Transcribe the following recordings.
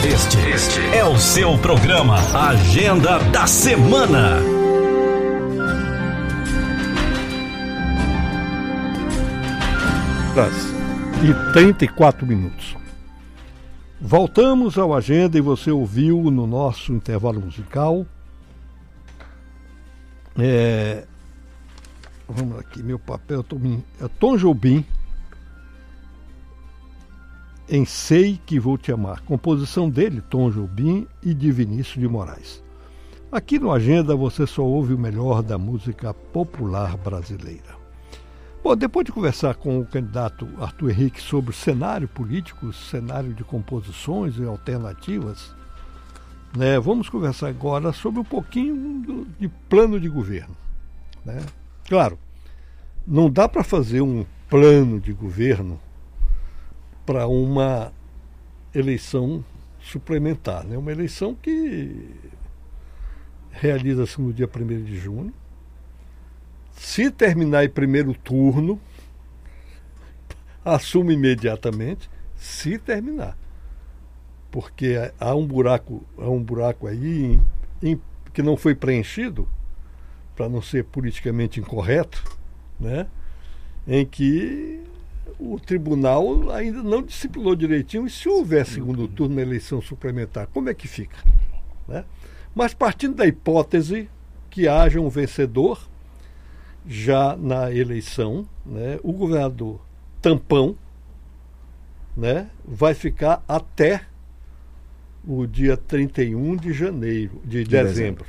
Este é o seu programa Agenda da Semana. E 34 minutos. Voltamos ao Agenda e você ouviu no nosso intervalo musical. Vamos aqui, meu papel, Tom Jobim, em Sei Que Vou Te Amar. Composição dele, Tom Jobim e de Vinícius de Moraes. Aqui no Agenda você só ouve o melhor da música popular brasileira. Bom, depois de conversar com o candidato Arthur Henrique sobre o cenário político, cenário de composições e alternativas, vamos conversar agora sobre um pouquinho de plano de governo. Claro, não dá para fazer um plano de governo para uma eleição suplementar, uma eleição que realiza-se no dia 1º de junho. Se terminar em primeiro turno, assume imediatamente, se terminar. Porque há um buraco aí que não foi preenchido, para não ser politicamente incorreto, em que o tribunal ainda não disciplinou direitinho, e se houver segundo turno na eleição suplementar, como é que fica? Mas partindo da hipótese que haja um vencedor já na eleição, o governador tampão, vai ficar até o dia 31 de dezembro.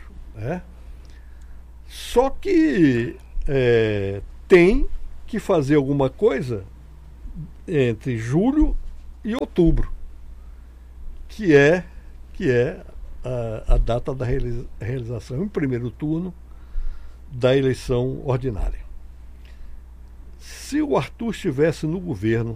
Só que tem que fazer alguma coisa entre julho e outubro, que é a data da realização em primeiro turno da eleição ordinária. Se o Arthur estivesse no governo,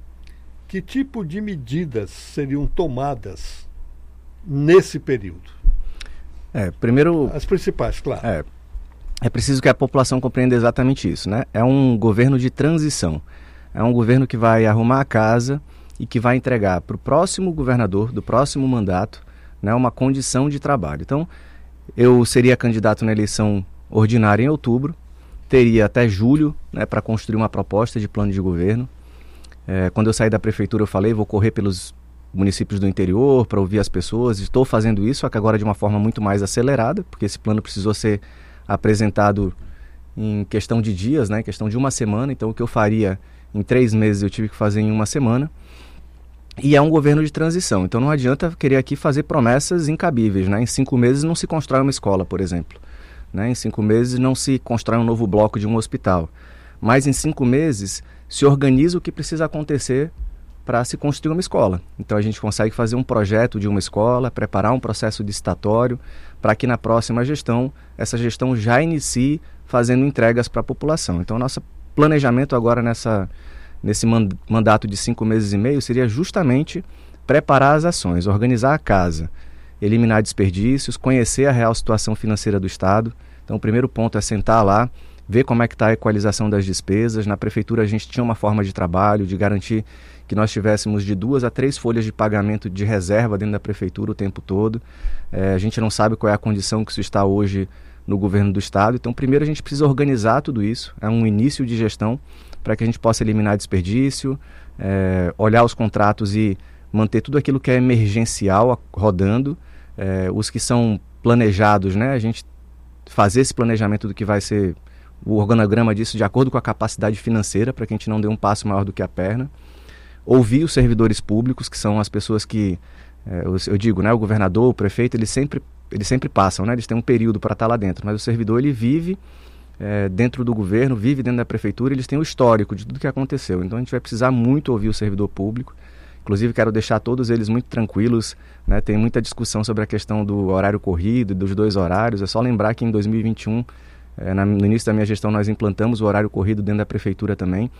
que tipo de medidas seriam tomadas nesse período? Primeiro, as principais, claro. É preciso que a população compreenda exatamente isso, É um governo de transição. É um governo que vai arrumar a casa e que vai entregar para o próximo governador do próximo mandato, uma condição de trabalho. Então, eu seria candidato na eleição ordinária em outubro, teria até julho para construir uma proposta de plano de governo. Quando eu saí da prefeitura, eu falei, vou correr pelos municípios do interior para ouvir as pessoas. Estou fazendo isso, só que agora de uma forma muito mais acelerada, porque esse plano precisou ser apresentado em questão de dias, em questão de uma semana. Então, o que eu faria em 3 meses, eu tive que fazer em uma semana. E é um governo de transição, então não adianta querer aqui fazer promessas incabíveis. Em 5 meses não se constrói uma escola, por exemplo. Em 5 meses não se constrói um novo bloco de um hospital. Mas em 5 meses se organiza o que precisa acontecer para se construir uma escola. Então a gente consegue fazer um projeto de uma escola, preparar um processo licitatório para que na próxima gestão, essa gestão já inicie fazendo entregas para a população. Então nosso planejamento agora nesse mandato de 5 meses e meio seria justamente preparar as ações, organizar a casa, eliminar desperdícios, conhecer a real situação financeira do Estado. Então o primeiro ponto é sentar lá, ver como é que está a equalização das despesas. Na prefeitura a gente tinha uma forma de trabalho, de garantir que nós tivéssemos de 2 a 3 folhas de pagamento de reserva dentro da prefeitura o tempo todo. A gente não sabe qual é a condição que isso está hoje no governo do Estado. Então primeiro a gente precisa organizar tudo isso, é um início de gestão para que a gente possa eliminar desperdício, olhar os contratos e manter tudo aquilo que é emergencial rodando, os que são planejados, a gente fazer esse planejamento do que vai ser o organograma disso de acordo com a capacidade financeira, para que a gente não dê um passo maior do que a perna. Ouvir os servidores públicos, que são as pessoas que, eu digo, o governador, o prefeito, eles sempre passam, eles têm um período para estar lá dentro, mas o servidor ele vive dentro do governo, vive dentro da prefeitura, eles têm o histórico de tudo que aconteceu. Então a gente vai precisar muito ouvir o servidor público. Inclusive quero deixar todos eles muito tranquilos, tem muita discussão sobre a questão do horário corrido, dos 2 horários. É só lembrar que em 2021, no início da minha gestão, nós implantamos o horário corrido dentro da prefeitura também.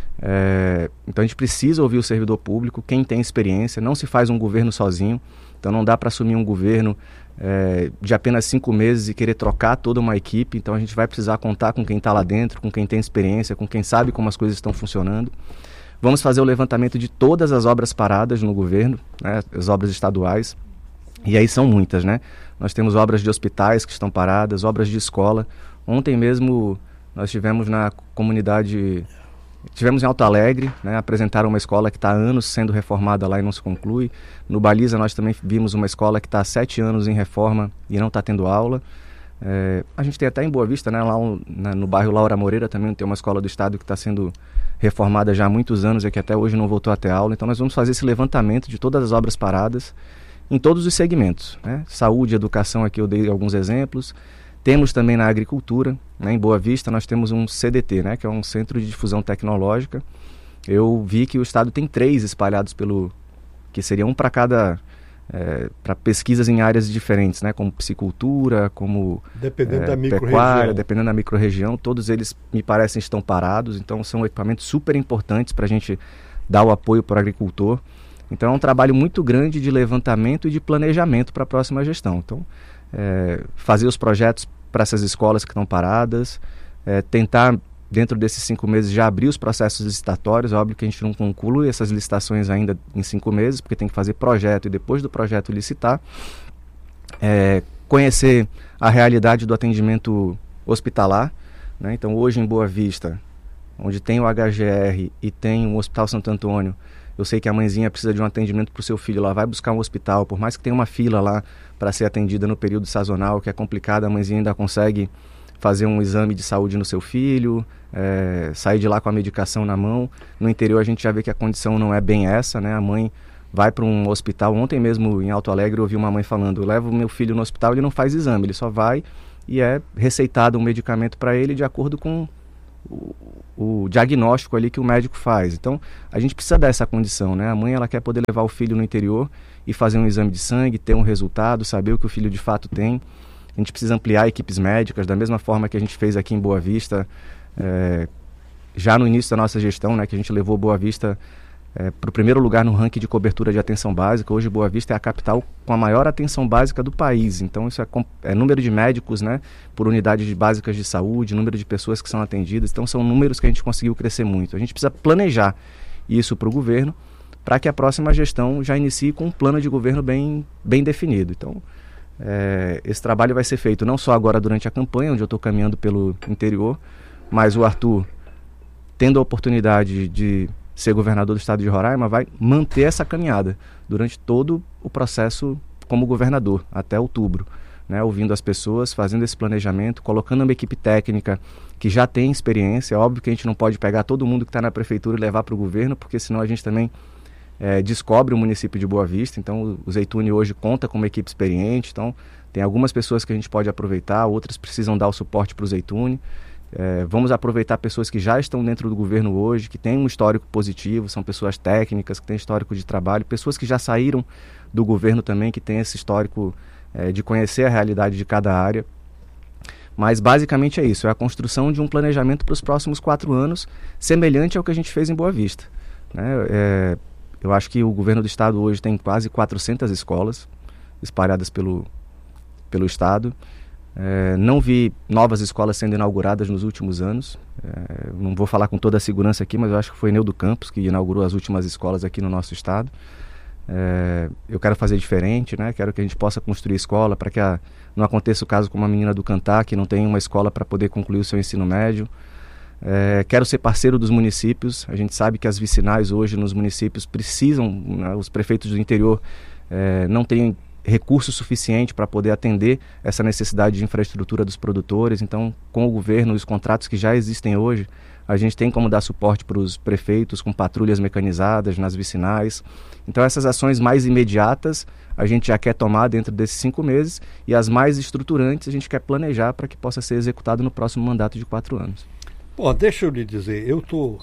Então a gente precisa ouvir o servidor público, quem tem experiência. Não se faz um governo sozinho, então não dá para assumir um governo de apenas 5 meses e querer trocar toda uma equipe. Então a gente vai precisar contar com quem está lá dentro, com quem tem experiência, com quem sabe como as coisas estão funcionando. Vamos fazer o levantamento de todas as obras paradas no governo, né, as obras estaduais, e aí são muitas, né? Nós temos obras de hospitais que estão paradas, obras de escola. Ontem mesmo nós tivemos na comunidade, tivemos em Alto Alegre, né, apresentaram uma escola que está há anos sendo reformada lá e não se conclui. No Baliza nós também vimos uma escola que está há 7 anos em reforma e não está tendo aula. A gente tem até em Boa Vista, né, lá no bairro Laura Moreira também tem uma escola do estado que está sendo reformada já há muitos anos e que até hoje não voltou a ter aula. Então nós vamos fazer esse levantamento de todas as obras paradas em todos os segmentos, né? Saúde, educação, aqui eu dei alguns exemplos. Temos também na agricultura, né, em Boa Vista nós temos um CDT, né, que é um Centro de Difusão Tecnológica. Eu vi que o estado tem 3 espalhados que seria um para cada, para pesquisas em áreas diferentes, né, como piscicultura, como dependendo da pecuária, dependendo da microrregião. Todos eles, me parecem, estão parados, então são equipamentos super importantes para a gente dar o apoio para o agricultor. Então é um trabalho muito grande de levantamento e de planejamento para a próxima gestão. Então, fazer os projetos para essas escolas que estão paradas, tentar, dentro desses 5 meses, já abrir os processos licitatórios. É óbvio que a gente não conclui essas licitações ainda em 5 meses, porque tem que fazer projeto e depois do projeto licitar. Conhecer a realidade do atendimento hospitalar, né? Então hoje em Boa Vista, onde tem o HGR e tem o Hospital Santo Antônio, eu sei que a mãezinha precisa de um atendimento para o seu filho, ela vai buscar um hospital, por mais que tenha uma fila lá para ser atendida no período sazonal, que é complicado, a mãezinha ainda consegue fazer um exame de saúde no seu filho, sair de lá com a medicação na mão. No interior a gente já vê que a condição não é bem essa, né? A mãe vai para um hospital. Ontem mesmo em Alto Alegre eu ouvi uma mãe falando: eu levo meu filho no hospital, ele não faz exame, ele só vai e é receitado um medicamento para ele de acordo com o diagnóstico ali que o médico faz. Então a gente precisa dar essa condição, né? A mãe, ela quer poder levar o filho no interior e fazer um exame de sangue, ter um resultado, saber o que o filho de fato tem. A gente precisa ampliar equipes médicas da mesma forma que a gente fez aqui em Boa Vista, já no início da nossa gestão, né, que a gente levou Boa Vista para o primeiro lugar no ranking de cobertura de atenção básica. Hoje Boa Vista é a capital com a maior atenção básica do país. Então isso é número de médicos, né, por unidade básicas de saúde, número de pessoas que são atendidas. Então são números que a gente conseguiu crescer muito. A gente precisa planejar isso para o governo, para que a próxima gestão já inicie com um plano de governo bem definido. Então esse trabalho vai ser feito não só agora durante a campanha, onde eu estou caminhando pelo interior, mas o Arthur, tendo a oportunidade de ser governador do estado de Roraima, vai manter essa caminhada durante todo o processo como governador, até outubro, né? Ouvindo as pessoas, fazendo esse planejamento, colocando uma equipe técnica que já tem experiência. É óbvio que a gente não pode pegar todo mundo que está na prefeitura e levar para o governo, porque senão a gente também descobre o município de Boa Vista. Então o Zeytuni hoje conta com uma equipe experiente, então tem algumas pessoas que a gente pode aproveitar, outras precisam dar o suporte para o Zeytuni. Vamos aproveitar pessoas que já estão dentro do governo hoje, que têm um histórico positivo, são pessoas técnicas, que têm histórico de trabalho, pessoas que já saíram do governo também, que têm esse histórico de conhecer a realidade de cada área. Mas basicamente é isso, é a construção de um planejamento para os próximos 4 anos, semelhante ao que a gente fez em Boa Vista, né? Eu acho que o governo do estado hoje tem quase 400 escolas espalhadas pelo estado. Não vi novas escolas sendo inauguradas nos últimos anos. Não vou falar com toda a segurança aqui, mas eu acho que foi Neudo Campos que inaugurou as últimas escolas aqui no nosso estado. Eu quero fazer diferente, né? Quero que a gente possa construir escola para que não aconteça o caso como a menina do Cantá, que não tem uma escola para poder concluir o seu ensino médio. Quero ser parceiro dos municípios. A gente sabe que as vicinais hoje nos municípios precisam, né, os prefeitos do interior não têm recurso suficiente para poder atender essa necessidade de infraestrutura dos produtores. Então, com o governo, os contratos que já existem hoje, a gente tem como dar suporte para os prefeitos com patrulhas mecanizadas nas vicinais. Então, essas ações mais imediatas a gente já quer tomar dentro desses 5 meses, e as mais estruturantes a gente quer planejar para que possa ser executado no próximo mandato de 4 anos. Bom, deixa eu lhe dizer, eu estou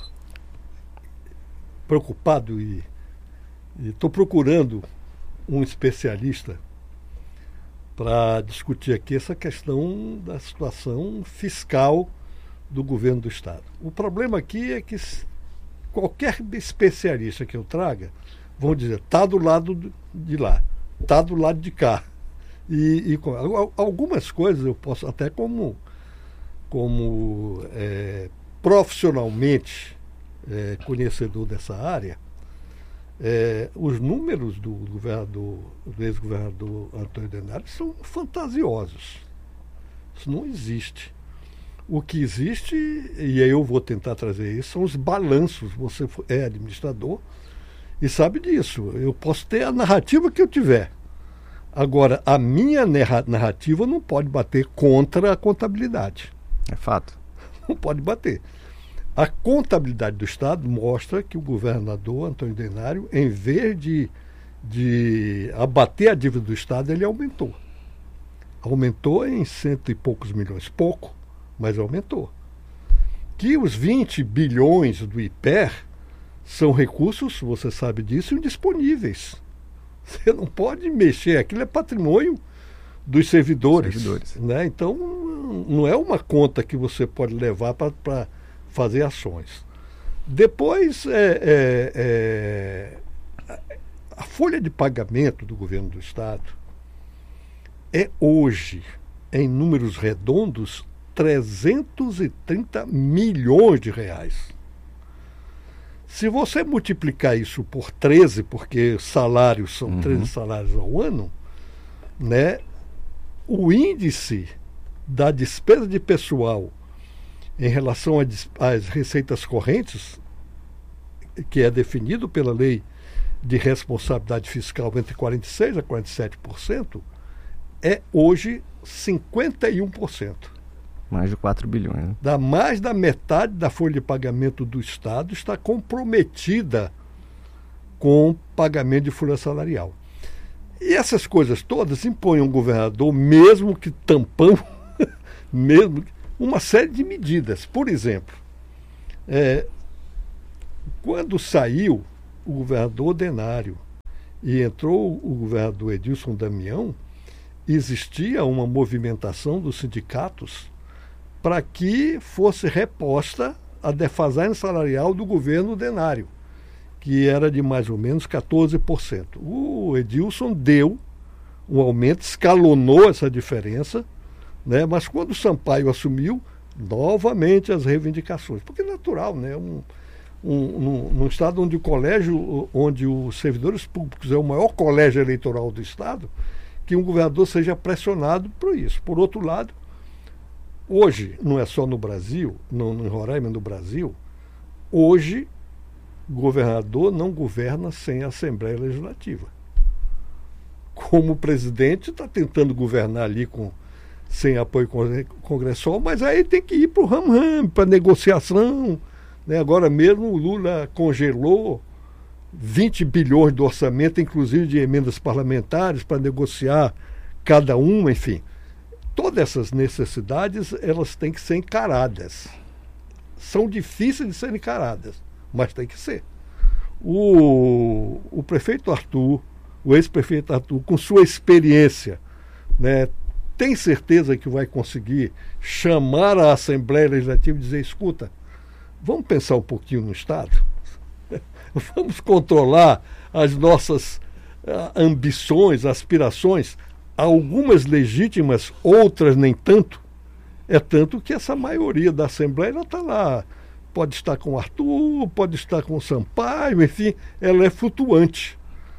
preocupado e estou procurando um especialista para discutir aqui essa questão da situação fiscal do governo do estado. O problema aqui é que qualquer especialista que eu traga vão dizer, está do lado de lá, está do lado de cá. E algumas coisas eu posso até como profissionalmente conhecedor dessa área, os números do ex-governador Antônio Denário são fantasiosos. Isso não existe. O que existe, e aí eu vou tentar trazer isso, são os balanços. Você é administrador e sabe disso. Eu posso ter a narrativa que eu tiver. Agora, a minha narrativa não pode bater contra a contabilidade. É fato. Não pode bater. A contabilidade do Estado mostra que o governador Antônio Denário, em vez de abater a dívida do Estado, ele aumentou. Aumentou em 100 e poucos milhões. Pouco, mas aumentou. Que os 20 bilhões do IPER são recursos, você sabe disso, indisponíveis. Você não pode mexer, aquilo é patrimônio dos servidores. Né? Então, não é uma conta que você pode levar para fazer ações. Depois, a folha de pagamento do governo do Estado é hoje, em números redondos, 330 milhões de reais. Se você multiplicar isso por 13, porque salários são 13 salários ao ano, né, o índice da despesa de pessoal em relação às receitas correntes, que é definido pela lei de responsabilidade fiscal entre 46% a 47%, é hoje 51%. Mais de 4 bilhões. Né? Mais da metade da folha de pagamento do Estado está comprometida com pagamento de folha salarial. E essas coisas todas impõem ao governador, mesmo que tampão, uma série de medidas. Por exemplo, quando saiu o governador Denário e entrou o governador Edilson Damião, existia uma movimentação dos sindicatos para que fosse reposta a defasagem salarial do governo Denário, que era de mais ou menos 14%. O Edilson deu um aumento, escalonou essa diferença, né? Mas quando o Sampaio assumiu, novamente as reivindicações. Porque é natural, né? Num estado onde o colégio, onde os servidores públicos é o maior colégio eleitoral do estado, que um governador seja pressionado por isso. Por outro lado, hoje, não é só no Brasil, no Roraima, no Brasil, hoje o governador não governa sem a Assembleia Legislativa. Como o presidente está tentando governar ali sem apoio congressual, mas aí tem que ir para o ram-ram, para negociação. Né? Agora mesmo o Lula congelou 20 bilhões do orçamento, inclusive de emendas parlamentares, para negociar cada uma, enfim. Todas essas necessidades, elas têm que ser encaradas. São difíceis de serem encaradas, mas tem que ser. O prefeito Arthur, o ex-prefeito Arthur, com sua experiência, né, tem certeza que vai conseguir chamar a Assembleia Legislativa e dizer, escuta, vamos pensar um pouquinho no Estado? Vamos controlar as nossas ambições, aspirações, algumas legítimas, outras nem tanto. É tanto que essa maioria da Assembleia está lá. Pode estar com o Arthur, pode estar com o Sampaio, enfim, ela é flutuante.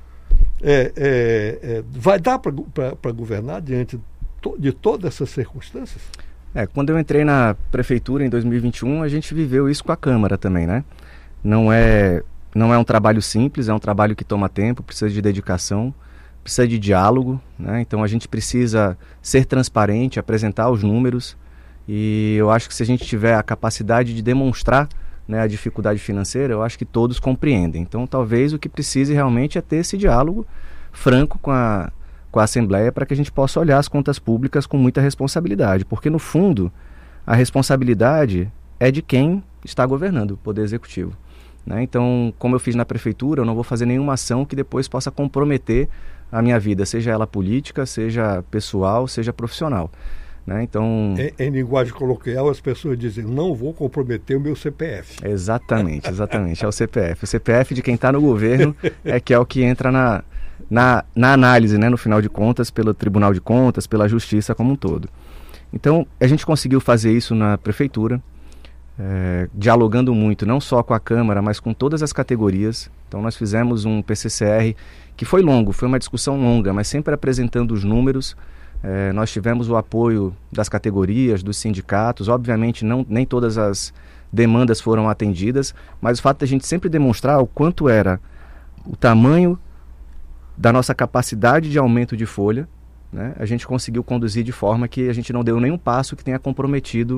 Vai dar para governar diante de todas essas circunstâncias? Quando eu entrei na prefeitura em 2021, a gente viveu isso com a Câmara também, né? Não é um trabalho simples, é um trabalho que toma tempo, precisa de dedicação, precisa de diálogo, né? Então a gente precisa ser transparente, apresentar os números, e eu acho que se a gente tiver a capacidade de demonstrar, né, a dificuldade financeira, eu acho que todos compreendem. Então talvez o que precise realmente é ter esse diálogo franco com a Assembleia, para que a gente possa olhar as contas públicas com muita responsabilidade, porque no fundo a responsabilidade é de quem está governando, o Poder Executivo. Né? Então, como eu fiz na prefeitura, eu não vou fazer nenhuma ação que depois possa comprometer a minha vida, seja ela política, seja pessoal, seja profissional. Né? Então, em linguagem coloquial, as pessoas dizem, não vou comprometer o meu CPF. Exatamente, é o CPF. O CPF de quem está no governo é o que entra na análise, né, no final de contas, pelo Tribunal de Contas, pela Justiça como um todo. Então, a gente conseguiu fazer isso na prefeitura. dialogando muito, não só com a Câmara, mas com todas as categorias. Então nós fizemos um PCCR que foi longo, foi uma discussão longa, mas sempre apresentando os números. Nós tivemos o apoio das categorias, dos sindicatos. Obviamente nem todas as demandas foram atendidas, mas o fato de a gente sempre demonstrar o quanto era o tamanho da nossa capacidade de aumento de folha, né, a gente conseguiu conduzir de forma que a gente não deu nenhum passo que tenha comprometido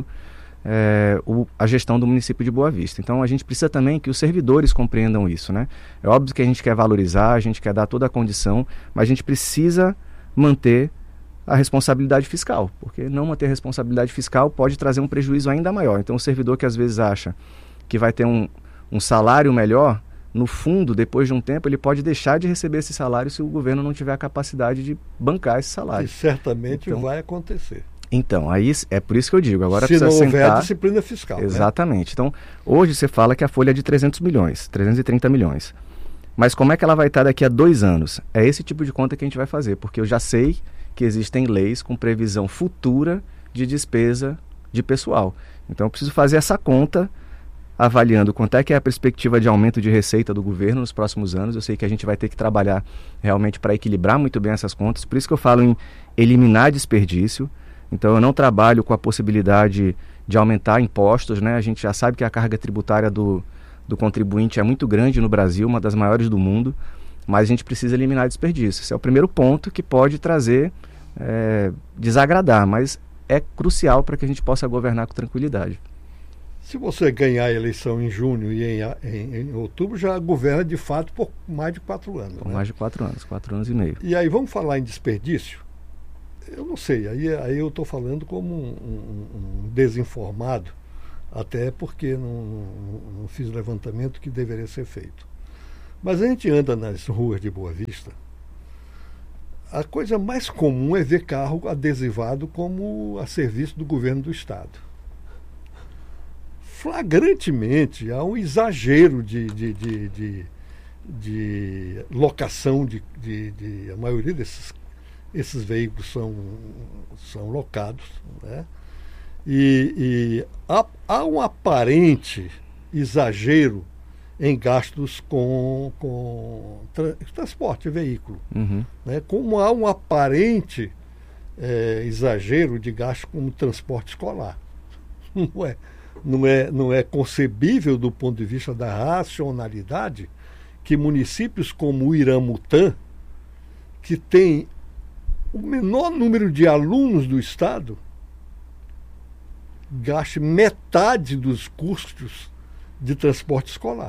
a gestão do município de Boa Vista. Então a gente precisa também que os servidores compreendam isso, né? É óbvio que a gente quer valorizar, a gente quer dar toda a condição, mas a gente precisa manter a responsabilidade fiscal, porque não manter a responsabilidade fiscal pode trazer um prejuízo ainda maior. Então o servidor que às vezes acha que vai ter um salário melhor, no fundo, depois de um tempo, ele pode deixar de receber esse salário se o governo não tiver a capacidade de bancar esse salário. E certamente vai acontecer. Então, aí é por isso que eu digo, agora se precisa não houver sentar... disciplina fiscal. Exatamente. Né? Então, hoje você fala que a folha é de 300 milhões, 330 milhões. Mas como é que ela vai estar daqui a 2 anos? É esse tipo de conta que a gente vai fazer, porque eu já sei que existem leis com previsão futura de despesa de pessoal. Então, eu preciso fazer essa conta, avaliando quanto é que é a perspectiva de aumento de receita do governo nos próximos anos. Eu sei que a gente vai ter que trabalhar realmente para equilibrar muito bem essas contas. Por isso que eu falo em eliminar desperdício. Então eu não trabalho com a possibilidade de aumentar impostos, né? A gente já sabe que a carga tributária do contribuinte é muito grande no Brasil, uma das maiores do mundo, mas a gente precisa eliminar desperdício. Esse é o primeiro ponto que pode trazer, desagradar, mas é crucial para que a gente possa governar com tranquilidade. Se você ganhar a eleição em junho e em outubro, já governa de fato por mais de 4 anos. Por mais de 4 anos, 4 anos e meio. E aí vamos falar em desperdício? Eu não sei, aí eu estou falando como um desinformado, até porque não fiz o levantamento que deveria ser feito. Mas a gente anda nas ruas de Boa Vista, a coisa mais comum é ver carro adesivado como a serviço do governo do Estado. Flagrantemente, há um exagero de locação a maioria esses veículos são locados, né? E há um aparente exagero em gastos com transporte de veículo. Uhum. Né? Como há um aparente exagero de gasto com transporte escolar. Não é concebível do ponto de vista da racionalidade que municípios como o Iramutã, que tem o menor número de alunos do Estado, gaste metade dos custos de transporte escolar.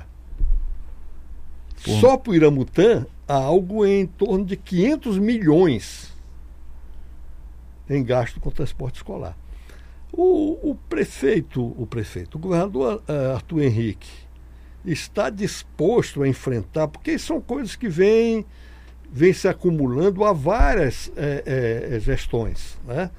Só para o Iramutã há algo em torno de 500 milhões em gasto com transporte escolar. O governador Arthur Henrique está disposto a enfrentar, porque são coisas que vêm se acumulando há várias gestões, né?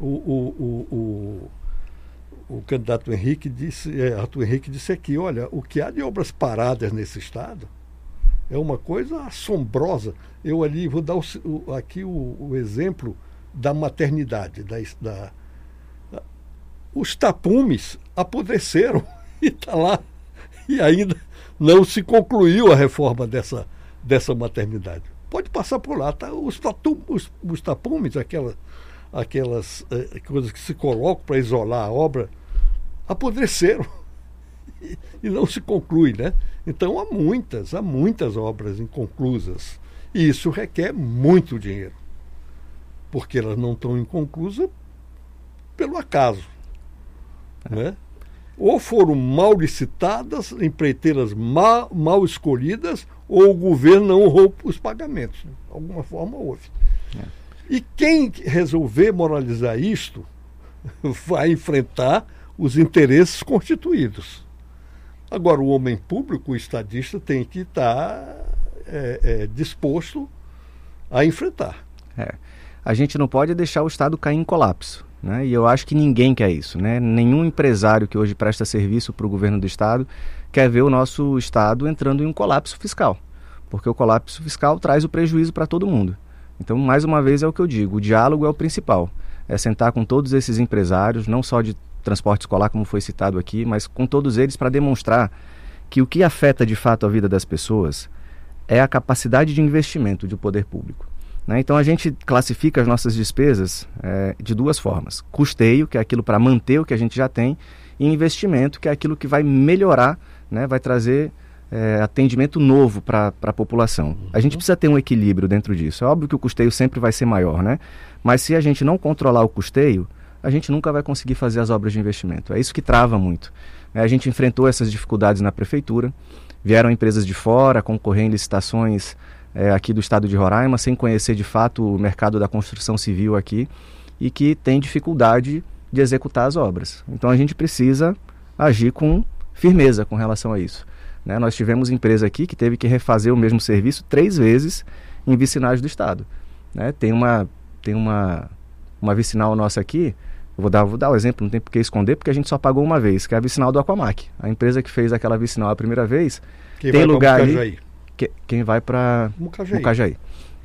O candidato Arthur Henrique disse aqui, olha, o que há de obras paradas nesse estado é uma coisa assombrosa. Eu ali vou dar aqui o exemplo da maternidade, os tapumes apodreceram e está lá, e ainda não se concluiu a reforma dessa maternidade. Pode passar por lá, tá? Os tapumes, aquelas coisas que se colocam para isolar a obra, apodreceram e não se conclui, né? Então há muitas obras inconclusas, e isso requer muito dinheiro, porque elas não estão inconclusas pelo acaso, né? Ou foram mal licitadas, empreiteiras mal escolhidas, ou o governo não honrou os pagamentos. De alguma forma houve. E quem resolver moralizar isto vai enfrentar os interesses constituídos. Agora, o homem público, o estadista, tem que estar disposto a enfrentar. A gente não pode deixar o Estado cair em colapso, né? E eu acho que ninguém quer isso, né? Nenhum empresário que hoje presta serviço para o governo do Estado quer ver o nosso Estado entrando em um colapso fiscal, porque o colapso fiscal traz o prejuízo para todo mundo. Então, mais uma vez, é o que eu digo, o diálogo é o principal. É sentar com todos esses empresários, não só de transporte escolar, como foi citado aqui, mas com todos eles para demonstrar que o que afeta de fato a vida das pessoas é a capacidade de investimento do poder público, né? Então a gente classifica as nossas despesas de duas formas: custeio, que é aquilo para manter o que a gente já tem, e investimento, que é aquilo que vai melhorar, né? Vai trazer atendimento novo para a população. A gente precisa ter um equilíbrio dentro disso. É óbvio que o custeio sempre vai ser maior, né? Mas se a gente não controlar o custeio, a gente nunca vai conseguir fazer as obras de investimento. É isso que trava muito. A gente enfrentou essas dificuldades na prefeitura, vieram empresas de fora concorrer em licitações aqui do estado de Roraima, sem conhecer de fato o mercado da construção civil aqui, e que tem dificuldade de executar as obras. Então a gente precisa agir com firmeza com relação a isso, né? Nós tivemos empresa aqui que teve que refazer o mesmo serviço 3 vezes em vicinais do estado, né? Tem uma vicinal nossa aqui, vou dar o exemplo, não tem por que esconder, porque a gente só pagou uma vez, que é a vicinal do Aquamac. A empresa que fez aquela vicinal a primeira vez, tem lugar ali... Quem vai para Mucajaí.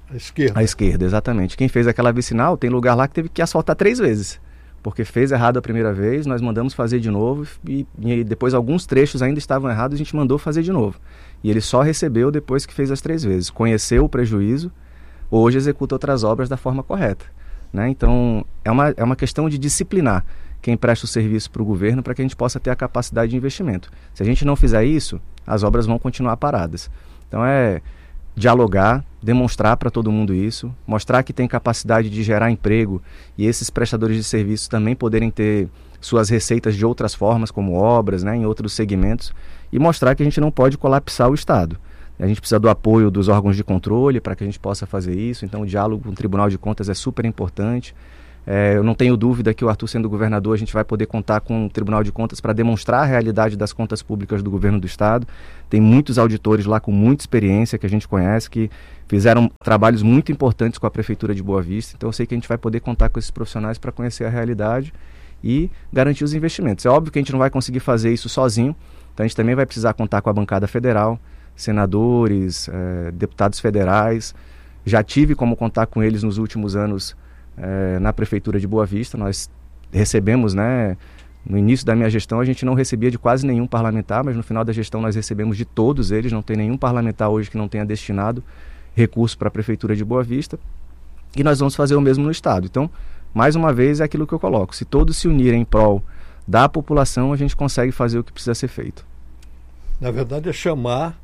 À esquerda, exatamente. Quem fez aquela vicinal, tem lugar lá que teve que asfaltar 3 vezes. Porque fez errado a primeira vez, nós mandamos fazer de novo, e depois alguns trechos ainda estavam errados, a gente mandou fazer de novo. E ele só recebeu depois que fez as 3 vezes. Conheceu o prejuízo, hoje executa outras obras da forma correta, né? Então, é uma questão de disciplinar quem presta o serviço para o governo, para que a gente possa ter a capacidade de investimento. Se a gente não fizer isso, as obras vão continuar paradas. Então é dialogar, demonstrar para todo mundo isso, mostrar que tem capacidade de gerar emprego e esses prestadores de serviços também poderem ter suas receitas de outras formas, como obras, né, em outros segmentos, e mostrar que a gente não pode colapsar o Estado. A gente precisa do apoio dos órgãos de controle para que a gente possa fazer isso. Então o diálogo com o Tribunal de Contas é super importante. Eu não tenho dúvida que o Arthur, sendo governador, a gente vai poder contar com o Tribunal de Contas para demonstrar a realidade das contas públicas do governo do Estado. Tem muitos auditores lá com muita experiência que a gente conhece, que fizeram trabalhos muito importantes com a Prefeitura de Boa Vista. Então eu sei que a gente vai poder contar com esses profissionais para conhecer a realidade e garantir os investimentos. É óbvio que a gente não vai conseguir fazer isso sozinho, então a gente também vai precisar contar com a bancada federal, senadores, deputados federais. Já tive como contar com eles nos últimos anos na Prefeitura de Boa Vista. Nós recebemos, né, no início da minha gestão a gente não recebia de quase nenhum parlamentar, mas no final da gestão nós recebemos de todos eles. Não tem nenhum parlamentar hoje que não tenha destinado recurso para a Prefeitura de Boa Vista, e nós vamos fazer o mesmo no Estado. Então, mais uma vez, é aquilo que eu coloco: se todos se unirem em prol da população, a gente consegue fazer o que precisa ser feito. Na verdade, é chamar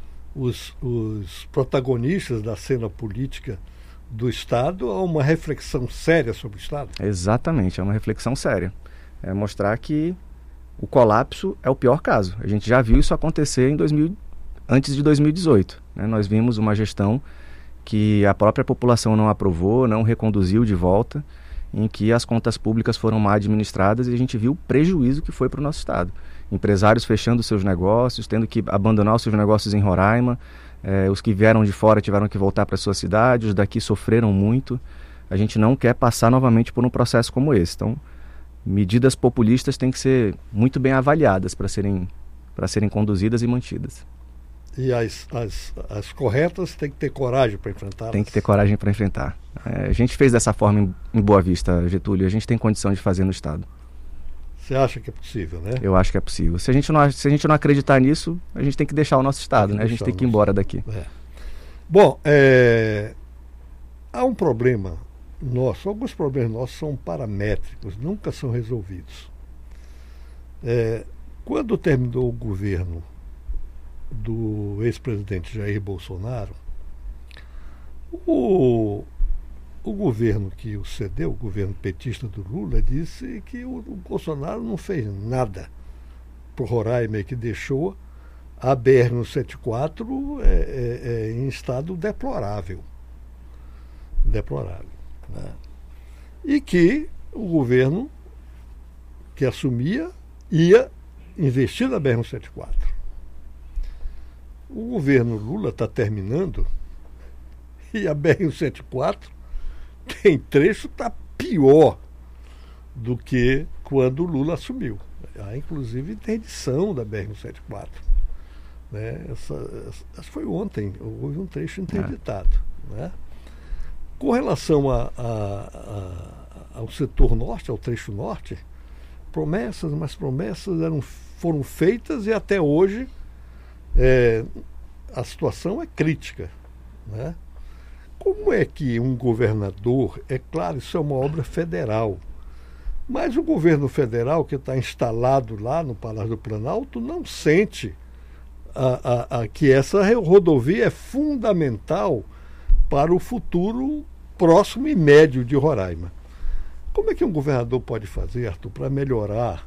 os protagonistas da cena política do Estado a uma reflexão séria sobre o Estado. Exatamente, é uma reflexão séria. É mostrar que o colapso é o pior caso. A gente já viu isso acontecer antes de 2018. Né? Nós vimos uma gestão que a própria população não aprovou, não reconduziu de volta, em que as contas públicas foram mal administradas, e a gente viu o prejuízo que foi para o nosso Estado. Empresários fechando seus negócios, tendo que abandonar os seus negócios em Roraima. Os que vieram de fora tiveram que voltar para sua cidade, os daqui sofreram muito. A gente não quer passar novamente por um processo como esse. Então, medidas populistas têm que ser muito bem avaliadas para serem conduzidas e mantidas. E as corretas têm que ter coragem para enfrentá-las? Tem que ter coragem para enfrentar. A gente fez dessa forma em Boa Vista, Getúlio, a gente tem condição de fazer no Estado. Você acha que é possível, né? Eu acho que é possível. Se a gente não acreditar nisso, a gente tem que deixar o nosso Estado, né? A gente tem que ir embora daqui. Bom, há um problema nosso, alguns problemas nossos são paramétricos, nunca são resolvidos. Quando terminou o governo do ex-presidente Jair Bolsonaro, o governo que o cedeu, o governo petista do Lula, disse que o Bolsonaro não fez nada para o Roraima, que deixou a BR-174 em estado deplorável. Né? E que o governo que assumia ia investir na BR-174. O governo Lula está terminando e a BR-174 tem trecho que está pior do que quando o Lula assumiu. Há inclusive interdição da BR-174. Né? Essa foi ontem, houve um trecho interditado. Né? Com relação ao setor norte, ao trecho norte, promessas foram feitas e até hoje a situação é crítica, né? Como é que um governador, é claro, isso é uma obra federal, mas o governo federal que está instalado lá no Palácio do Planalto não sente que essa rodovia é fundamental para o futuro próximo e médio de Roraima. Como é que um governador pode fazer, Arthur, para melhorar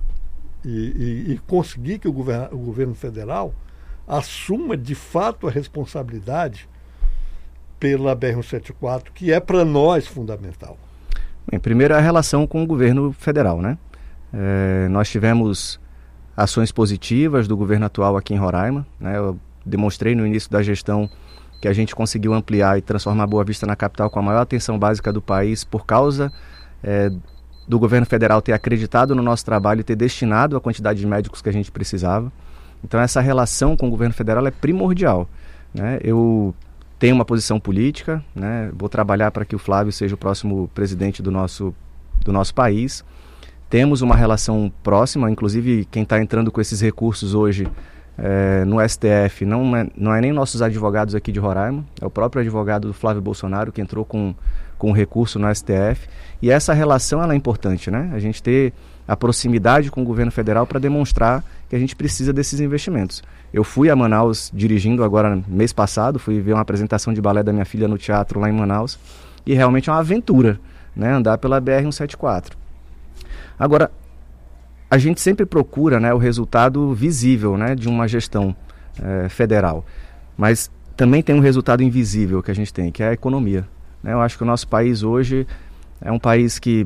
e conseguir que o governo federal assuma de fato a responsabilidade pela BR-174, que é para nós fundamental? Bem, primeiro a relação com o governo federal, né? Nós tivemos ações positivas do governo atual aqui em Roraima, né? Eu demonstrei no início da gestão que a gente conseguiu ampliar e transformar Boa Vista na capital com a maior atenção básica do país por causa do governo federal ter acreditado no nosso trabalho e ter destinado a quantidade de médicos que a gente precisava. Então essa relação com o governo federal é primordial, né? Eu tenho uma posição política, né? Vou trabalhar para que o Flávio seja o próximo presidente do nosso país. Temos uma relação próxima, inclusive quem está entrando com esses recursos hoje no STF não é nem nossos advogados aqui de Roraima, é o próprio advogado do Flávio Bolsonaro que entrou com o recurso no STF. E essa relação ela é importante, né? A gente ter a proximidade com o governo federal para demonstrar que a gente precisa desses investimentos. Eu fui a Manaus dirigindo agora mês passado, fui ver uma apresentação de balé da minha filha no teatro lá em Manaus, e realmente é uma aventura, né, andar pela BR-174. Agora, a gente sempre procura, né, o resultado visível, né, de uma gestão federal, mas também tem um resultado invisível que a gente tem, que é a economia, né? Eu acho que o nosso país hoje é um país que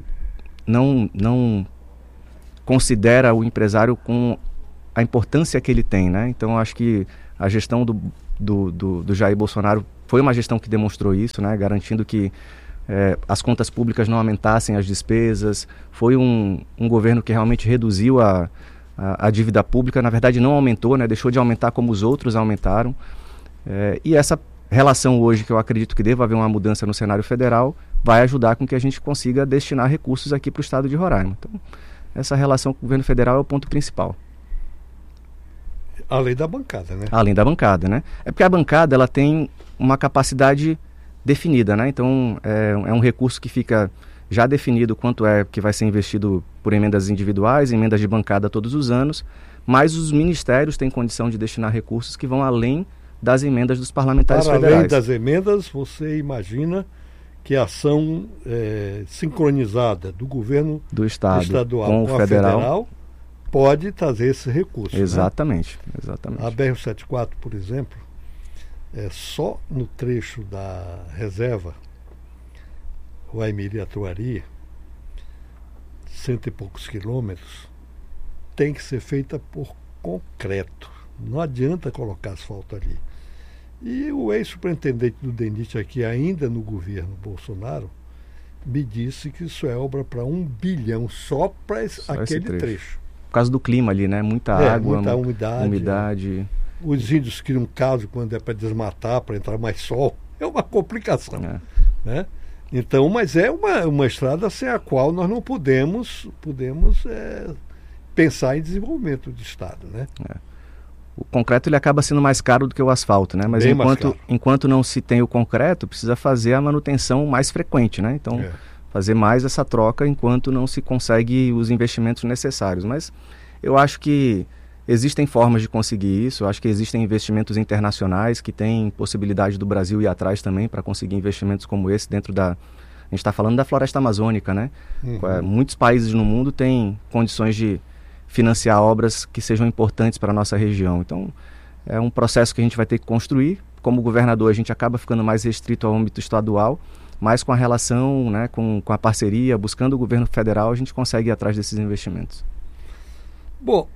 não considera o empresário com a importância que ele tem, né? Então, eu acho que a gestão do Jair Bolsonaro foi uma gestão que demonstrou isso, né? Garantindo que as contas públicas não aumentassem as despesas. Foi um governo que realmente reduziu a dívida pública, na verdade não aumentou, né? Deixou de aumentar como os outros aumentaram. E essa relação hoje, que eu acredito que deva haver uma mudança no cenário federal, vai ajudar com que a gente consiga destinar recursos aqui para o estado de Roraima. Então, essa relação com o governo federal é o ponto principal. Além da bancada, né? Além da bancada, né? É porque a bancada ela tem uma capacidade definida, né? Então, é um recurso que fica já definido quanto é que vai ser investido por emendas individuais, emendas de bancada todos os anos, mas os ministérios têm condição de destinar recursos que vão além das emendas dos parlamentares federais. Para além das emendas, você imagina que a ação sincronizada do governo do estado estadual com o federal pode trazer esse recurso. Exatamente, né? Exatamente. A BR-174, por exemplo, só no trecho da reserva Guaimiri-Atuari, 100 e poucos quilômetros, tem que ser feita por concreto. Não adianta colocar asfalto ali. E o ex-superintendente do DENIT aqui, ainda no governo Bolsonaro, me disse que isso é obra para 1 bilhão só para aquele trecho. Por causa do clima ali, né? Muita água, muita umidade. Os índios criam caso quando é para desmatar, para entrar mais sol. É uma complicação. Né? Então, mas é uma estrada sem a qual nós não podemos pensar em desenvolvimento de estado, né? O concreto ele acaba sendo mais caro do que o asfalto, né? Mas enquanto não se tem o concreto, precisa fazer a manutenção mais frequente, né? Então, fazer mais essa troca enquanto não se consegue os investimentos necessários. Mas eu acho que existem formas de conseguir isso. Eu acho que existem investimentos internacionais que têm possibilidade do Brasil ir atrás também para conseguir investimentos como esse dentro da... A gente está falando da floresta amazônica, né? Muitos países no mundo têm condições de financiar obras que sejam importantes para a nossa região. Então, é um processo que a gente vai ter que construir. Como governador, a gente acaba ficando mais restrito ao âmbito estadual, mas com a relação, né, com a parceria, buscando o governo federal, a gente consegue ir atrás desses investimentos. Bom,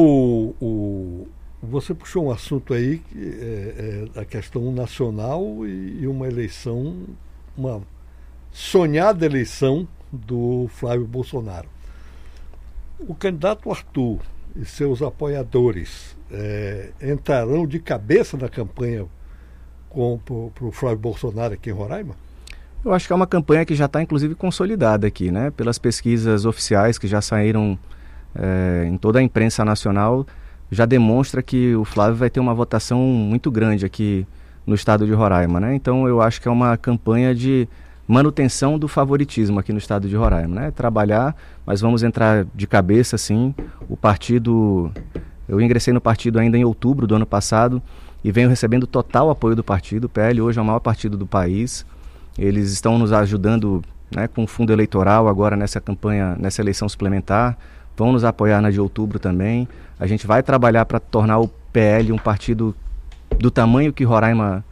você puxou um assunto aí, a questão nacional e uma eleição, uma sonhada eleição do Flávio Bolsonaro. O candidato Arthur e seus apoiadores entrarão de cabeça na campanha para o Flávio Bolsonaro aqui em Roraima? Eu acho que é uma campanha que já está inclusive consolidada aqui, né? Pelas pesquisas oficiais que já saíram em toda a imprensa nacional, já demonstra que o Flávio vai ter uma votação muito grande aqui no estado de Roraima, né? Então eu acho que é uma campanha de manutenção do favoritismo aqui no estado de Roraima, né? Trabalhar, mas vamos entrar de cabeça, sim. O partido, eu ingressei no partido ainda em outubro do ano passado e venho recebendo total apoio do partido. O PL hoje é o maior partido do país. Eles estão nos ajudando, né, com o fundo eleitoral agora nessa campanha, nessa eleição suplementar. Vão nos apoiar na de outubro também. A gente vai trabalhar para tornar o PL um partido do tamanho que Roraima,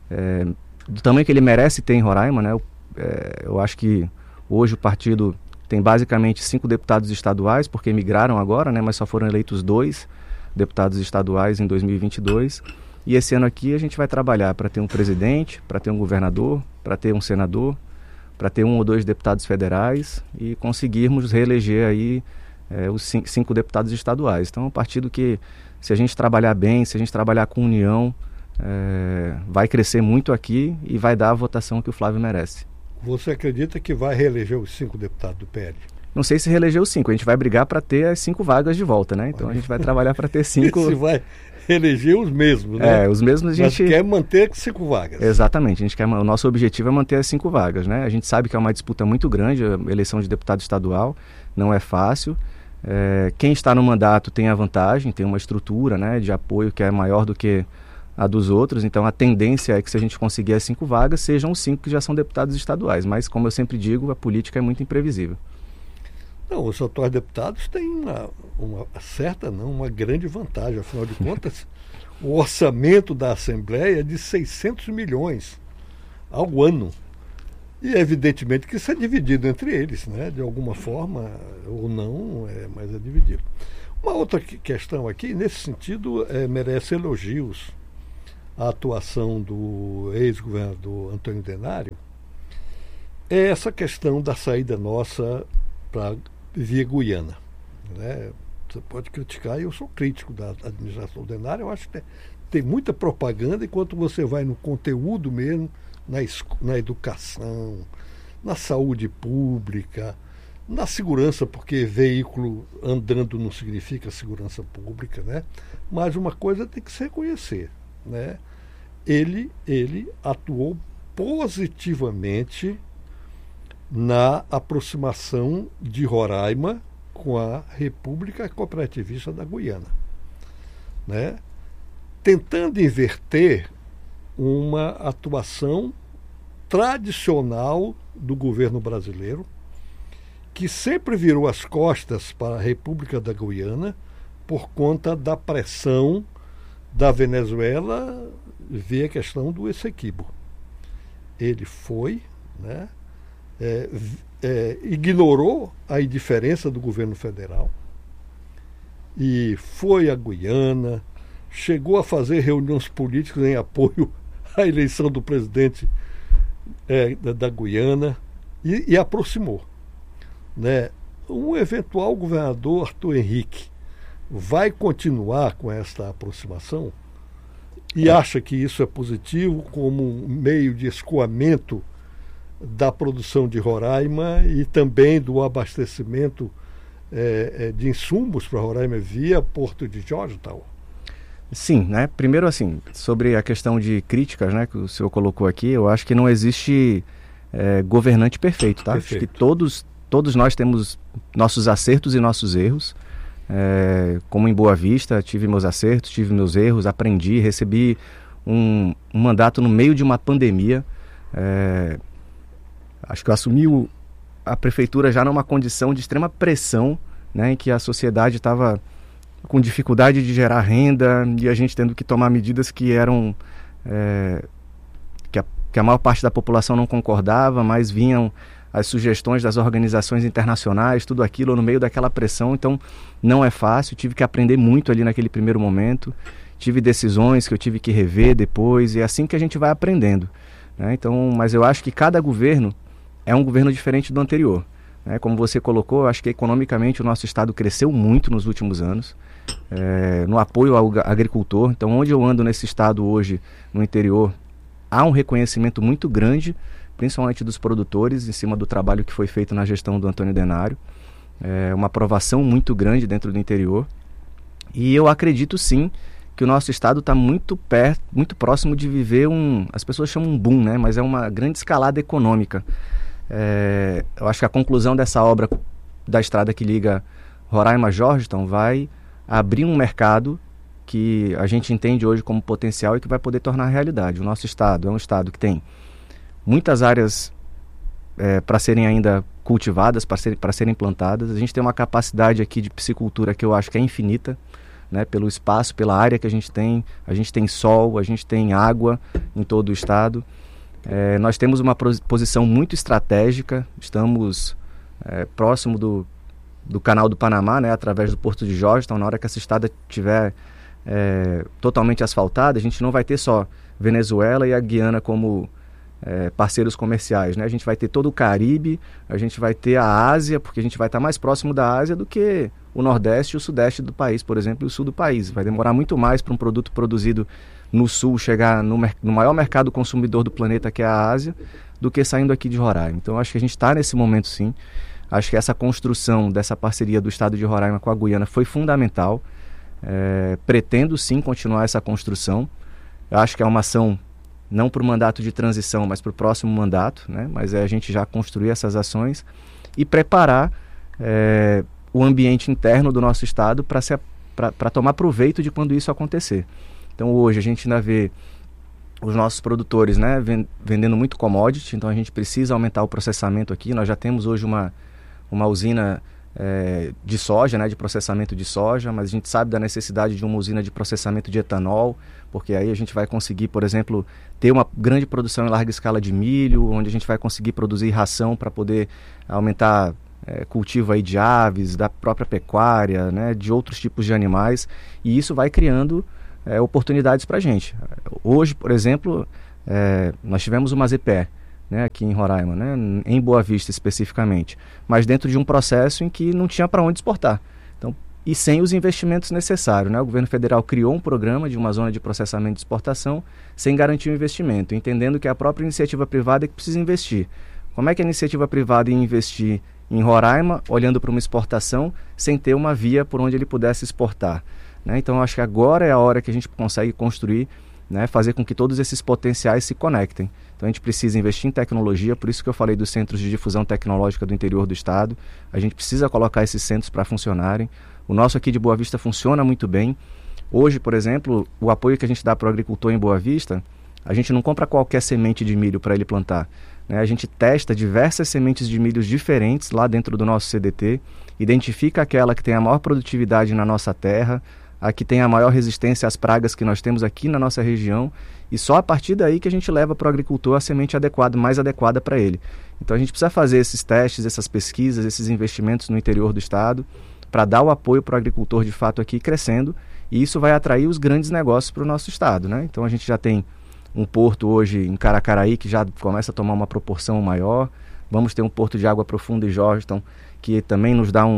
do tamanho que ele merece ter em Roraima, né? Eu acho que hoje o partido tem basicamente 5 deputados estaduais, porque migraram agora, né? Mas só foram eleitos 2 deputados estaduais em 2022. E esse ano aqui a gente vai trabalhar para ter um presidente, para ter um governador, para ter um senador, para ter 1 ou 2 deputados federais e conseguirmos reeleger aí os 5 deputados estaduais. Então é um partido que, se a gente trabalhar bem, se a gente trabalhar com união, vai crescer muito aqui e vai dar a votação que o Flávio merece. Você acredita que vai reeleger os 5 deputados do PL? Não sei se reeleger os 5, a gente vai brigar para ter as 5 vagas de volta, né? Então a gente vai trabalhar para ter 5... Se vai reeleger os mesmos, né? Os mesmos a gente... Mas quer manter 5 vagas. Exatamente, o nosso objetivo é manter as 5 vagas, né? A gente sabe que é uma disputa muito grande, a eleição de deputado estadual não é fácil. Quem está no mandato tem a vantagem, tem uma estrutura, né, de apoio que é maior do que a dos outros, então a tendência é que, se a gente conseguir as 5 vagas, sejam os 5 que já são deputados estaduais, mas, como eu sempre digo, a política é muito imprevisível. Não, os atuais deputados têm uma grande vantagem, afinal de contas, o orçamento da Assembleia é de 600 milhões ao ano. E evidentemente que isso é dividido entre eles, né? De alguma forma ou não, mas é dividido. Uma outra questão aqui, nesse sentido, merece elogios a atuação do ex-governador Antônio Denário, é essa questão da saída nossa para via Guiana, né? Você pode criticar, e eu sou crítico da administração Denário, eu acho que tem muita propaganda, enquanto você vai no conteúdo mesmo, na educação, na saúde pública, na segurança, porque veículo andando não significa segurança pública, né? Mas uma coisa tem que se reconhecer, né? Ele atuou positivamente na aproximação de Roraima com a República Cooperativista da Guiana, né? Tentando inverter uma atuação tradicional do governo brasileiro, que sempre virou as costas para a República da Guiana por conta da pressão da Venezuela via a questão do Essequibo. Ele foi, né, ignorou a indiferença do governo federal e foi à Guiana, chegou a fazer reuniões políticas em apoio à eleição do presidente da Guiana e aproximou, né? Um eventual governador, Arthur Henrique, vai continuar com esta aproximação e acha que isso é positivo como um meio de escoamento da produção de Roraima e também do abastecimento de insumos para Roraima via Porto de Georgetown? Sim, né? Primeiro, assim, sobre a questão de críticas, né, que o senhor colocou aqui, eu acho que não existe governante perfeito, tá? Perfeito. Acho que todos nós temos nossos acertos e nossos erros. Como em Boa Vista, tive meus acertos, tive meus erros, aprendi, recebi um mandato no meio de uma pandemia. Acho que eu assumi a prefeitura já numa condição de extrema pressão, né, em que a sociedade estava com dificuldade de gerar renda e a gente tendo que tomar medidas que eram que a maior parte da população não concordava, mas vinham as sugestões das organizações internacionais, tudo aquilo no meio daquela pressão. Então não é fácil, tive que aprender muito ali naquele primeiro momento, tive decisões que eu tive que rever depois, e é assim que a gente vai aprendendo, né? Então, mas eu acho que cada governo é um governo diferente do anterior, né? Como você colocou, eu acho que economicamente o nosso estado cresceu muito nos últimos anos, no apoio ao agricultor. Então, onde eu ando nesse estado hoje, no interior, há um reconhecimento muito grande, principalmente dos produtores, em cima do trabalho que foi feito na gestão do Antônio Denário. uma aprovação muito grande dentro do interior. E eu acredito sim que o nosso estado está muito perto, muito próximo de viver as pessoas chamam um boom, né? Mas é uma grande escalada econômica. Eu acho que a conclusão dessa obra da estrada que liga Roraima a Georgetown vai abrir um mercado que a gente entende hoje como potencial e que vai poder tornar realidade. O nosso estado é um estado que tem muitas áreas para serem ainda cultivadas, para serem plantadas. A gente tem uma capacidade aqui de piscicultura que eu acho que é infinita, né, pelo espaço, pela área que a gente tem sol, a gente tem água em todo o estado. Nós temos uma posição muito estratégica, estamos próximo do Canal do Panamá, né, através do Porto de Georgetown. Na hora que essa estrada estiver totalmente asfaltada, a gente não vai ter só Venezuela e a Guiana como parceiros comerciais, né? A gente vai ter todo o Caribe, a gente vai ter a Ásia, porque a gente vai estar mais próximo da Ásia do que o Nordeste e o Sudeste do país, por exemplo, e o Sul do país. Vai demorar muito mais para um produto produzido no Sul chegar no maior mercado consumidor do planeta, que é a Ásia, do que saindo aqui de Roraima. Então, acho que a gente está nesse momento, sim. Acho que essa construção dessa parceria do estado de Roraima com a Guiana foi fundamental. Pretendo, sim, continuar essa construção. Eu acho que é uma ação não para o mandato de transição, mas para o próximo mandato, né? Mas a gente já construir essas ações e preparar o ambiente interno do nosso estado para tomar proveito de quando isso acontecer. Então hoje a gente ainda vê os nossos produtores, né, vendendo muito commodity, então a gente precisa aumentar o processamento aqui. Nós já temos hoje uma usina de soja, né, de processamento de soja, mas a gente sabe da necessidade de uma usina de processamento de etanol, porque aí a gente vai conseguir, por exemplo, ter uma grande produção em larga escala de milho, onde a gente vai conseguir produzir ração para poder aumentar cultivo aí de aves, da própria pecuária, né, de outros tipos de animais, e isso vai criando oportunidades para a gente. Hoje, por exemplo, nós tivemos uma ZPE, né, aqui em Roraima, né, em Boa Vista especificamente, mas dentro de um processo em que não tinha para onde exportar. Então, e sem os investimentos necessários, né? O governo federal criou um programa de uma zona de processamento de exportação sem garantir o investimento, entendendo que é a própria iniciativa privada que precisa investir. Como é que a iniciativa privada ia investir em Roraima, olhando para uma exportação, sem ter uma via por onde ele pudesse exportar, né? Então, eu acho que agora é a hora que a gente consegue construir, né, fazer com que todos esses potenciais se conectem. Então a gente precisa investir em tecnologia, por isso que eu falei dos centros de difusão tecnológica do interior do estado. A gente precisa colocar esses centros para funcionarem. O nosso aqui de Boa Vista funciona muito bem. Hoje, por exemplo, o apoio que a gente dá para o agricultor em Boa Vista, a gente não compra qualquer semente de milho para ele plantar, né? A gente testa diversas sementes de milhos diferentes lá dentro do nosso CDT, identifica aquela que tem a maior produtividade na nossa terra, a que tem a maior resistência às pragas que nós temos aqui na nossa região, e só a partir daí que a gente leva para o agricultor a semente adequada, mais adequada para ele. Então a gente precisa fazer esses testes, essas pesquisas, esses investimentos no interior do estado, para dar o apoio para o agricultor de fato aqui crescendo, e isso vai atrair os grandes negócios para o nosso estado, né? Então a gente já tem um porto hoje em Caracaraí que já começa a tomar uma proporção maior, vamos ter um porto de água profunda em Georgetown, que também nos dá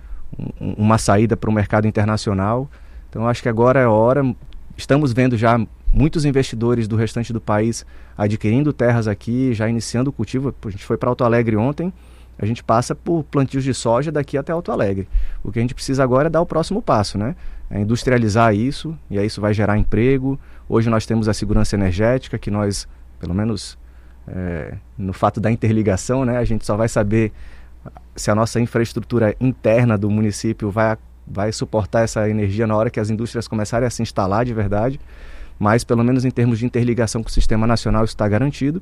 uma saída para o mercado internacional. Então acho que agora é a hora. Estamos vendo já muitos investidores do restante do país adquirindo terras aqui, já iniciando o cultivo. A gente foi para Alto Alegre ontem, a gente passa por plantios de soja daqui até Alto Alegre. O que a gente precisa agora é dar o próximo passo, né? É industrializar isso, e aí isso vai gerar emprego. Hoje nós temos a segurança energética, que nós, pelo menos no fato da interligação, né, a gente só vai saber se a nossa infraestrutura interna do município vai suportar essa energia na hora que as indústrias começarem a se instalar de verdade, mas pelo menos em termos de interligação com o sistema nacional isso está garantido.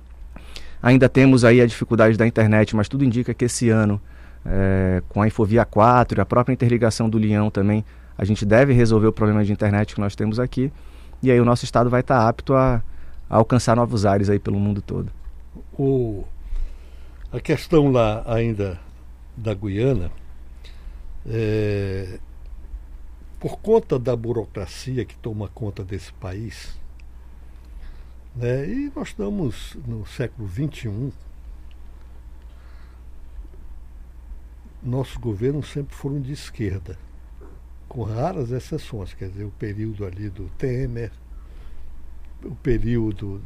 Ainda temos aí a dificuldade da internet, mas tudo indica que esse ano, com a Infovia 4 e a própria interligação do Leão também, a gente deve resolver o problema de internet que nós temos aqui, e aí o nosso estado vai estar apto a alcançar novos ares aí pelo mundo todo. A questão lá ainda da Guiana, por conta da burocracia que toma conta desse país, né, e nós estamos no século XXI, nossos governos sempre foram de esquerda, com raras exceções, quer dizer, o período ali do Temer, o período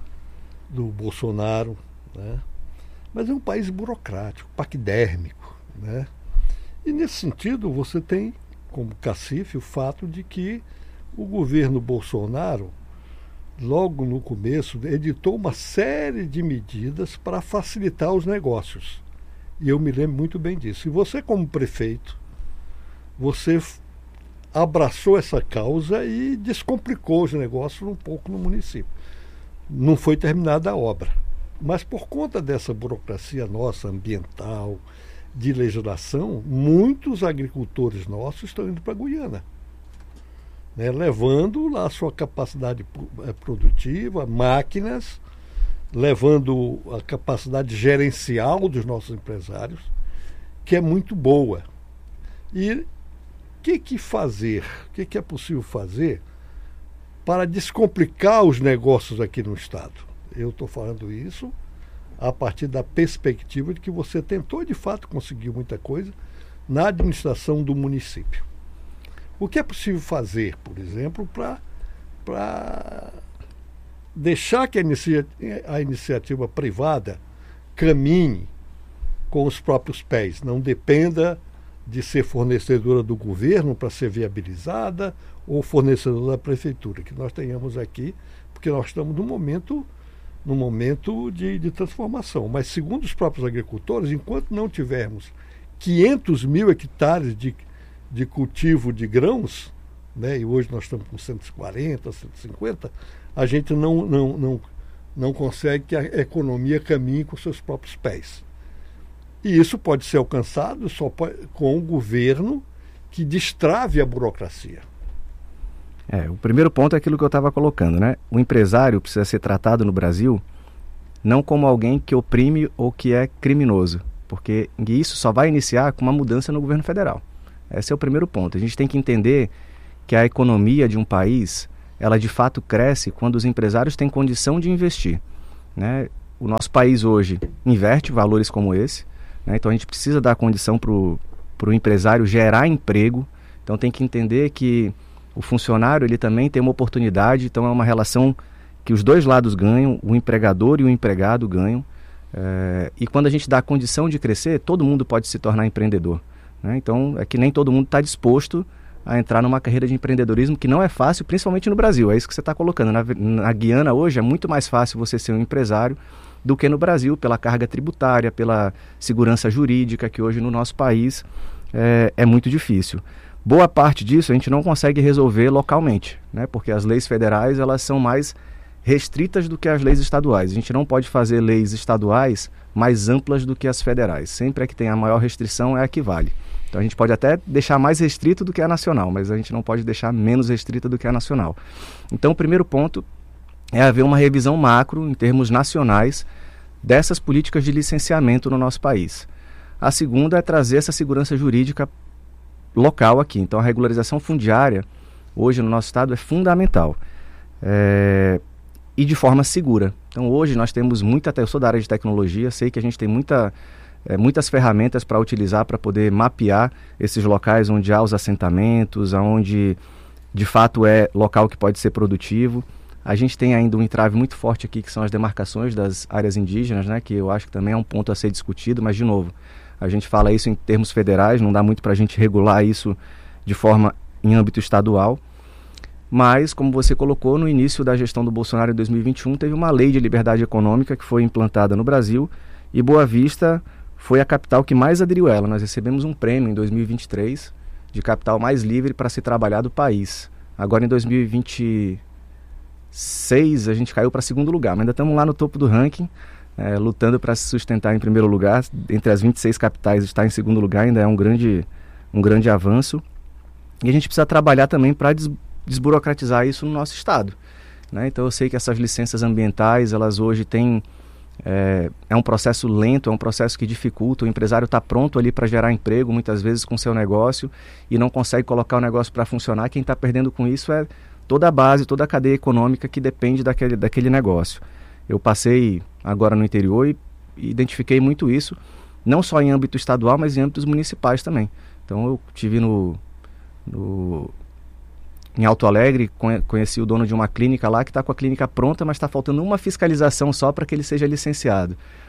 do Bolsonaro, né? Mas é um país burocrático, paquidérmico, né? E nesse sentido você tem como cacife o fato de que o governo Bolsonaro, logo no começo, editou uma série de medidas para facilitar os negócios. E eu me lembro muito bem disso. E você, como prefeito, você abraçou essa causa e descomplicou os negócios um pouco no município. Não foi terminada a obra. Mas por conta dessa burocracia nossa, ambiental, de legislação, muitos agricultores nossos estão indo para a Guiana, né, levando lá a sua capacidade produtiva, máquinas, levando a capacidade gerencial dos nossos empresários, que é muito boa. E o que fazer, o que é possível fazer para descomplicar os negócios aqui no Estado? Eu estou falando isso a partir da perspectiva de que você tentou, de fato, conseguir muita coisa na administração do município. O que é possível fazer, por exemplo, para deixar que a iniciativa privada caminhe com os próprios pés, não dependa de ser fornecedora do governo para ser viabilizada ou fornecedora da prefeitura, que nós tenhamos aqui, porque nós estamos num momento de transformação. Mas, segundo os próprios agricultores, enquanto não tivermos 500 mil hectares de cultivo de grãos, né, e hoje nós estamos com 140, 150, a gente não consegue que a economia caminhe com seus próprios pés. E isso pode ser alcançado com um governo que destrave a burocracia. O primeiro ponto é aquilo que eu estava colocando, né? O empresário precisa ser tratado no Brasil não como alguém que oprime ou que é criminoso, porque isso só vai iniciar com uma mudança no governo federal. Esse é o primeiro ponto. A gente tem que entender que a economia de um país, ela de fato cresce quando os empresários têm condição de investir, né? O nosso país hoje inverte valores como esse, né? Então a gente precisa dar condição para o empresário gerar emprego. Então tem que entender que o funcionário ele também tem uma oportunidade, então é uma relação que os dois lados ganham, o empregador e o empregado ganham. E quando a gente dá a condição de crescer, todo mundo pode se tornar empreendedor, né? Então é que nem todo mundo está disposto a entrar numa carreira de empreendedorismo que não é fácil, principalmente no Brasil. É isso que você está colocando. Na Guiana hoje é muito mais fácil você ser um empresário do que no Brasil, pela carga tributária, pela segurança jurídica, que hoje no nosso país é muito difícil. Boa parte disso a gente não consegue resolver localmente, né? Porque as leis federais elas são mais restritas do que as leis estaduais. A gente não pode fazer leis estaduais mais amplas do que as federais. Sempre a que tem a maior restrição é a que vale. Então a gente pode até deixar mais restrito do que a nacional, mas a gente não pode deixar menos restrita do que a nacional. Então o primeiro ponto é haver uma revisão macro, em termos nacionais, dessas políticas de licenciamento no nosso país. A segunda é trazer essa segurança jurídica local aqui. Então a regularização fundiária, hoje no nosso estado, é fundamental. E de forma segura. Então hoje nós temos eu sou da área de tecnologia, sei que a gente tem muitas ferramentas para utilizar para poder mapear esses locais onde há os assentamentos, onde de fato é local que pode ser produtivo. A gente tem ainda um entrave muito forte aqui, que são as demarcações das áreas indígenas, né, que eu acho que também é um ponto a ser discutido, mas de novo, a gente fala isso em termos federais, não dá muito para a gente regular isso de forma em âmbito estadual. Mas, como você colocou, no início da gestão do Bolsonaro em 2021, teve uma lei de liberdade econômica que foi implantada no Brasil e Boa Vista foi a capital que mais aderiu a ela. Nós recebemos um prêmio em 2023 de capital mais livre para se trabalhar do país. Agora em 2026 a gente caiu para segundo lugar, mas ainda estamos lá no topo do ranking, lutando para se sustentar em primeiro lugar. Entre as 26 capitais estar em segundo lugar ainda é um grande avanço. E a gente precisa trabalhar também para desburocratizar isso no nosso estado, né? Então eu sei que essas licenças ambientais, elas hoje têm é um processo lento, é um processo que dificulta. O empresário está pronto ali para gerar emprego, muitas vezes com seu negócio, e não consegue colocar o negócio para funcionar. Quem está perdendo com isso é toda a base, toda a cadeia econômica que depende daquele negócio. Eu passei agora no interior e identifiquei muito isso, não só em âmbito estadual, mas em âmbitos municipais também. Então eu estive em Alto Alegre, conheci o dono de uma clínica lá que está com a clínica pronta, mas está faltando uma fiscalização só para que ele seja licenciado.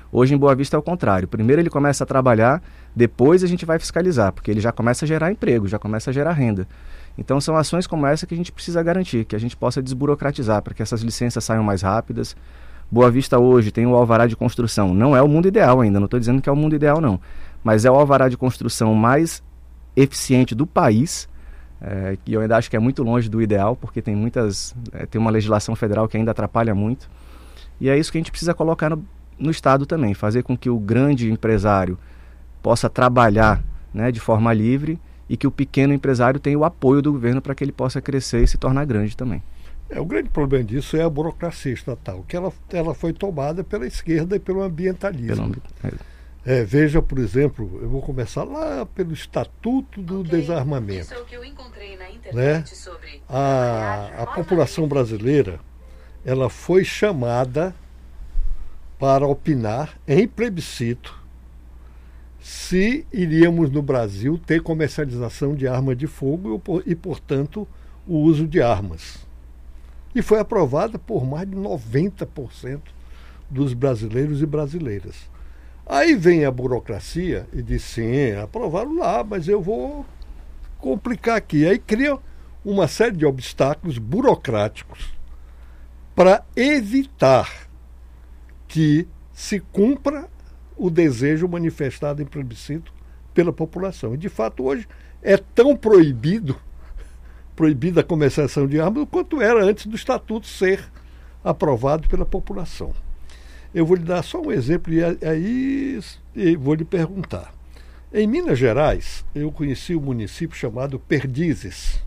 Hoje em Boa Vista é o contrário. Primeiro ele começa a trabalhar, depois a gente vai fiscalizar, porque ele já começa a gerar emprego, já começa a gerar renda. Então são ações como essa que a gente precisa garantir, que a gente possa desburocratizar, para que essas licenças saiam mais rápidas. Boa Vista hoje tem o alvará de construção. Não é o mundo ideal ainda, não estou dizendo que é o mundo ideal não, mas é o alvará de construção mais eficiente do país, que eu ainda acho que é muito longe do ideal, porque tem uma legislação federal que ainda atrapalha muito. E é isso que a gente precisa colocar no Estado também, fazer com que o grande empresário possa trabalhar, né, de forma livre, e que o pequeno empresário tenha o apoio do governo para que ele possa crescer e se tornar grande também. O grande problema disso é a burocracia estatal, que ela foi tomada pela esquerda e pelo ambientalismo. Veja, por exemplo, eu vou começar lá pelo Estatuto do Desarmamento. Isso é o que eu encontrei na internet, né? Sobre a população brasileira, ela foi chamada para opinar em plebiscito se iríamos no Brasil ter comercialização de arma de fogo e, portanto, o uso de armas. E foi aprovada por mais de 90% dos brasileiros e brasileiras. Aí vem a burocracia e diz, sim, aprovaram lá, mas eu vou complicar aqui. Aí cria uma série de obstáculos burocráticos para evitar que se cumpra o desejo manifestado em plebiscito pela população. E, de fato, hoje é tão proibida a comercialização de armas quanto era antes do Estatuto ser aprovado pela população. Eu vou lhe dar só um exemplo e aí vou lhe perguntar. Em Minas Gerais, eu conheci um município chamado Perdizes.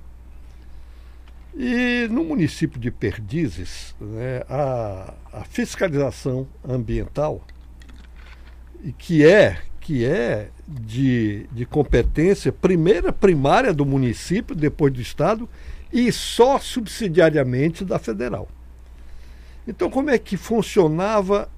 E no município de Perdizes, né, a fiscalização ambiental, que é de competência primária do município, depois do Estado, e só subsidiariamente da federal. Então, como é que funcionava